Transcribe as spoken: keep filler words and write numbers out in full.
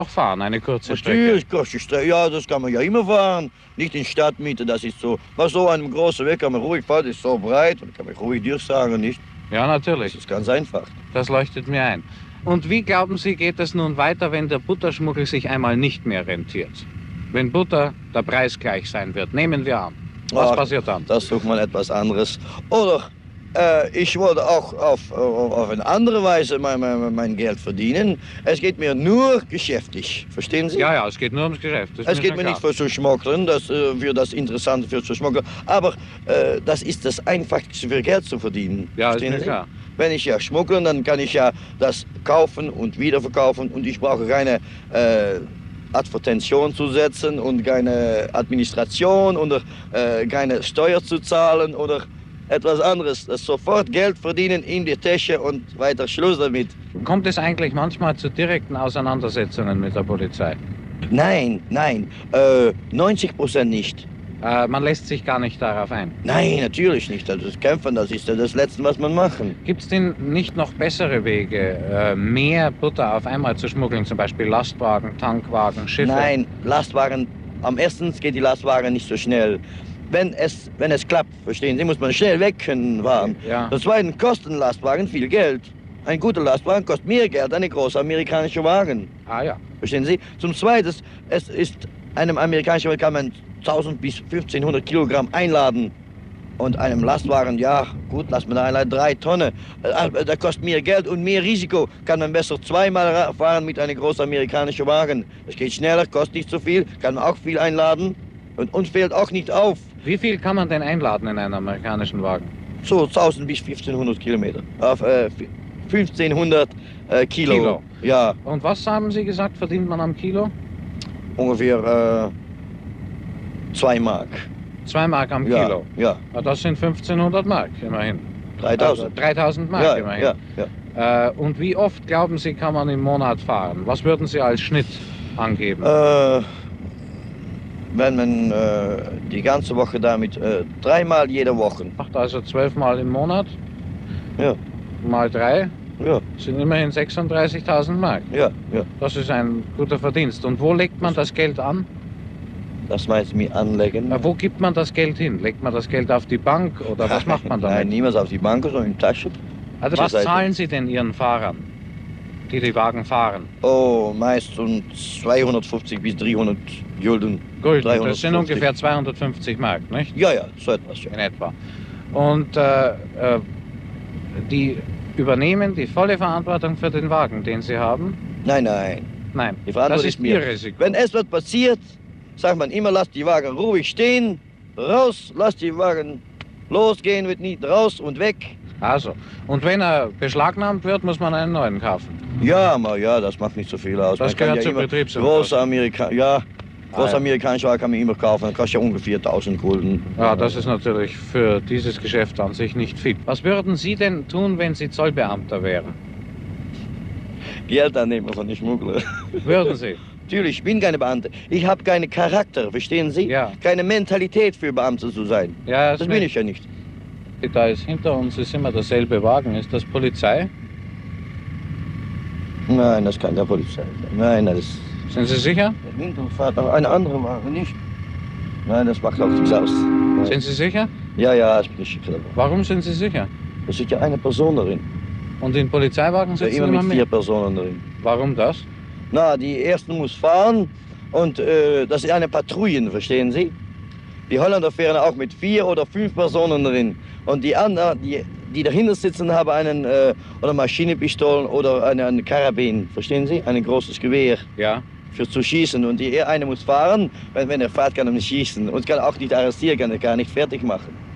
auch fahren, eine kurze Strecke. Natürlich, kurze Strecke, ja, das kann man ja immer fahren. Nicht in Stadtmiete, das ist so. Bei so einem großen Weg kann man ruhig fahren, das ist so breit und kann man ruhig durchsagen, nicht? Ja, natürlich. Das ist ganz einfach. Das leuchtet mir ein. Und wie glauben Sie, geht es nun weiter, wenn der Butterschmuggel sich einmal nicht mehr rentiert? Wenn Butter der Preis gleich sein wird, nehmen wir an. Was Ach, passiert dann? Das sucht man etwas anderes. Oder äh, ich wollte auch auf, auf eine andere Weise mein, mein, mein Geld verdienen. Es geht mir nur geschäftlich, verstehen Sie? Ja, ja, es geht nur ums Geschäft. Das Es ist geht mir klar. nicht für zu schmuggeln, das äh, für das Interessante für zu schmuggeln, aber äh, das ist das Einfachste für Geld zu verdienen. Ja, ist verstehen mir Sie? klar. Wenn ich ja schmuggle, dann kann ich ja das kaufen und wiederverkaufen und ich brauche keine äh, Advertention zu setzen und keine Administration oder äh, keine Steuer zu zahlen oder etwas anderes. Das sofort Geld verdienen in die Tasche und weiter Schluss damit. Kommt es eigentlich manchmal zu direkten Auseinandersetzungen mit der Polizei? Nein, nein, äh, neunzig Prozent nicht. Äh, man lässt sich gar nicht darauf ein. Nein, natürlich nicht. Also das Kämpfen, das ist ja das Letzte, was man machen. Gibt es denn nicht noch bessere Wege, äh, mehr Butter auf einmal zu schmuggeln, zum Beispiel Lastwagen, Tankwagen, Schiffe? Nein, Lastwagen, am ersten geht die Lastwagen nicht so schnell. Wenn es, wenn es klappt, verstehen Sie, muss man schnell weg können fahren. Ja. Zum Zweiten kosten Lastwagen viel Geld. Ein guter Lastwagen kostet mehr Geld als ein großer amerikanischer Wagen. Ah ja. Verstehen Sie? Zum Zweiten, es ist einem amerikanischen Wagen kann man tausend bis fünfzehnhundert Kilogramm einladen. Und einem Lastwagen, ja gut, lass man da einladen, drei Tonnen. Äh, Da kostet mehr Geld und mehr Risiko. Kann man besser zweimal fahren mit einem großen amerikanischen Wagen. Das geht schneller, kostet nicht so viel, kann man auch viel einladen und uns fällt auch nicht auf. Wie viel kann man denn einladen in einen amerikanischen Wagen? So tausend bis fünfzehnhundert Kilometer. Auf äh, fünfzehnhundert äh, Kilo. Kilo. Ja, Und was haben Sie gesagt, verdient man am Kilo? ungefähr äh, zwei Mark. Zwei Mark am Ja, Kilo. ja, Ah, das sind fünfzehnhundert Mark, immerhin. dreitausend. Also dreitausend Mark, Ja, immerhin. ja, ja. Äh, und wie oft, glauben Sie, kann man im Monat fahren? Was würden Sie als Schnitt angeben? Äh, wenn man äh, die ganze Woche damit, äh, dreimal jede Woche. Macht also zwölfmal im Monat, Ja, mal drei, ja, sind immerhin sechsunddreißigtausend Mark. ja, ja. Das ist ein guter Verdienst. Und wo legt man das Geld an? Das meinst du mit anlegen? Äh, wo gibt man das Geld hin? Legt man das Geld auf die Bank oder was macht man Nein, damit? niemals auf die Bank, sondern in die Tasche. Also zur was Seite. zahlen Sie denn Ihren Fahrern, die die Wagen fahren? Oh, meistens zweihundertfünfzig bis dreihundert Gulden. Gut, das sind dreihundertfünfzig. ungefähr zweihundertfünfzig Mark, nicht? Ja, ja, so etwas. Ja. In etwa. Und äh, äh, die übernehmen die volle Verantwortung für den Wagen, den Sie haben? Nein, nein. Nein, Die Verantwortung das ist ist mir. Ihr Risiko. Wenn etwas passiert, sagt man immer, lass die Wagen ruhig stehen, raus, lass die Wagen losgehen, wird nicht raus und weg. Also, und wenn er beschlagnahmt wird, muss man einen neuen kaufen. Ja, aber ja, das macht nicht so viel aus. Das Man kann gehört ja zur immer Betriebsunterstützung. große Amerika ja, große ja. amerikanische Wagen kann man immer kaufen, das kostet ja ungefähr tausend Gulden. Ja, das ist natürlich für dieses Geschäft an sich nicht viel. Was würden Sie denn tun, wenn Sie Zollbeamter wären? Geld annehmen von den Schmugglern. Würden Sie? Natürlich, ich bin keine Beamte. Ich habe keinen Charakter, verstehen Sie? Ja. Keine Mentalität für Beamte zu sein. Ja, Das bin ich ja nicht. Da ist hinter uns ist immer derselbe Wagen. Ist das Polizei? Nein, das kann der Polizei sein. Nein, das ist... Sind Sie sicher? Der Hinter fährt auf eine andere Wagen, nicht? Nein, das macht auch nichts aus. Nein. Sind Sie sicher? Ja, ja, ich bin sicher. Warum sind Sie sicher? Da sitzt ja eine Person darin. Und in Polizeiwagen Ja, sitzen immer immer mit mehr? vier Personen drin. Warum das? Na, die erste muss fahren und äh, das ist eine Patrouille, verstehen Sie? Die Holländer fahren auch mit vier oder fünf Personen drin. Und die anderen, die, die dahinter sitzen, haben einen äh, oder Maschinenpistolen oder eine, eine Karabin, verstehen Sie? Ein großes Gewehr Ja. für zu schießen. Und die eine muss fahren, weil wenn er fährt, kann er nicht schießen. Und kann auch nicht arrestieren, kann er gar nicht fertig machen.